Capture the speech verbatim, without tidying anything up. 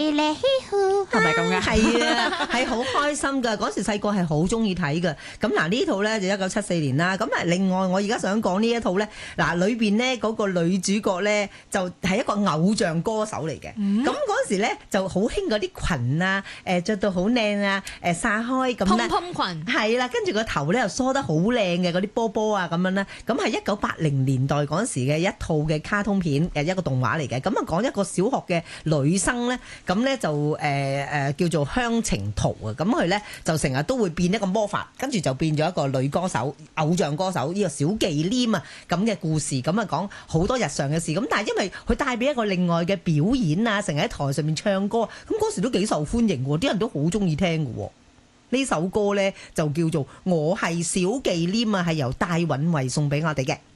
唎咧嘻呼， 係咪咁噶？ 係啊，係好開心噶。嗰時細個係好中意睇噶。咁嗱呢套咧就一九七四年啦。咁啊另外我而家想講呢一套咧，嗱裏邊咧嗰個女主角咧就係一個偶像歌手嚟嘅。咁嗰時咧就好興嗰啲裙啊，誒著到好靚啊，誒散開咁咧。 蓬蓬裙係啦，跟住個頭咧又梳得好靚嘅嗰啲波波啊咁樣啦。咁係一九八零年代嗰時嘅一套嘅卡通片，誒一個動畫嚟嘅。咁啊講一個小學嘅女生咧，咁咧就誒誒、呃、叫做香晴圖啊。咁佢咧就成日都會變一個魔法，跟住就變咗一個女歌手、偶像歌手呢、這個小忌廉啊咁嘅故事。咁啊講好多日常嘅事。咁但係因為佢帶俾一個另外嘅表演啊，成日喺台上面唱歌，咁嗰時都幾受歡迎喎，啲人都好中意聽嘅喎。呢首歌咧就叫做《我係小忌廉》啊，係由戴允慧送俾我哋嘅。